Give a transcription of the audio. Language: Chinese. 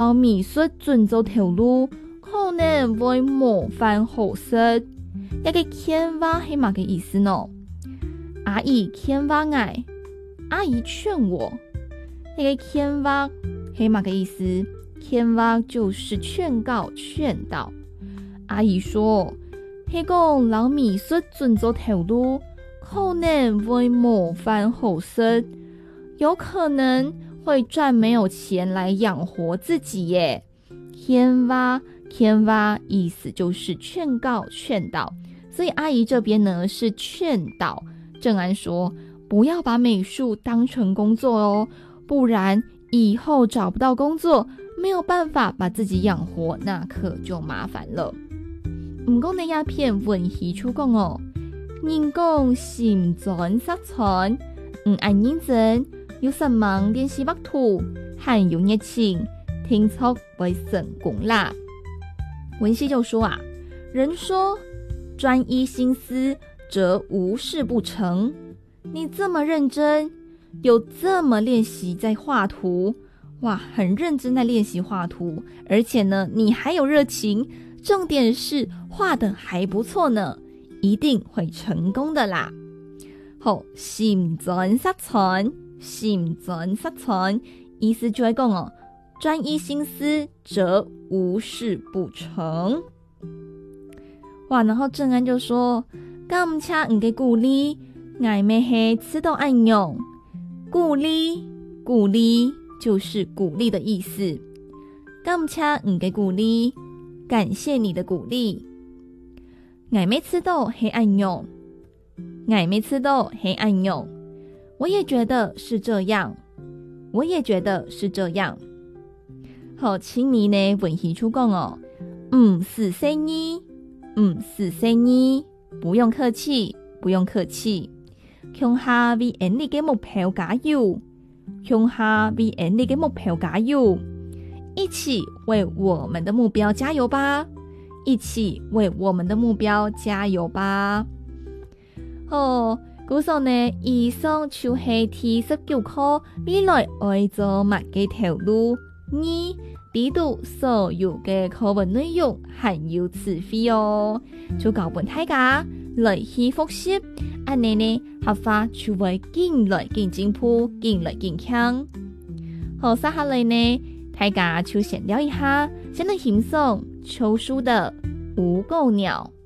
老美術盡做條路，可能會模範好事。一個勸話係乜嘅意思呢？阿姨勸話我，阿姨勸我。一個勸話係乜嘅意思？勸話就是勸告、勸導。阿姨說，係講老美術盡做條路，可能會模範好事，有可能會賺沒有錢來養活自己耶。勸話意思就是勸告、勸導，所以阿姨這邊呢是勸導正安說，不要把美術當成工作哦，不然以後找不到工作，沒有辦法把自己養活，那可就麻煩了。唔講呢一篇文戲出講哦，人講心專色傳，唔按認真，有失望練習畫圖，很有熱情，聽說會成功啦。文戲就說啊，人說專一心思則無事不成，你這麼認真，有這麼練習在畫圖，哇，很認真在練習畫圖，而且呢你還有熱情，重點是畫得還不錯呢，一定會成功的啦。好，心專色傳，心專色傳，意思就係講哦，專一心思則無事不成。哇，然後正安就說，感謝你嘅鼓勵，我咩係知道按用。鼓勵就是鼓勵的意思。感謝你嘅鼓勵，感謝你的鼓勵。我沒知道係按用，我沒知道係按用。我也覺得是這樣，我也覺得是這樣。好，請你呢文戲出講哦，唔是生意，唔是生意，不用客氣，不用客氣。向下為你嘅目標加油，向下為你嘅目標加油，一起為我們的目標加油吧，一起為我們的目標加油吧。好，故說呢，以上就是第19課未來愛做乜嘅條路。二，比度所有嘅課文內容含有詞彙哦，就教本大家來去複習，安尼呢學法就會更來更進步，更來更強。好，接下來呢，大家就閒聊一下，先來欣賞秋樹的《吳狗鳥》。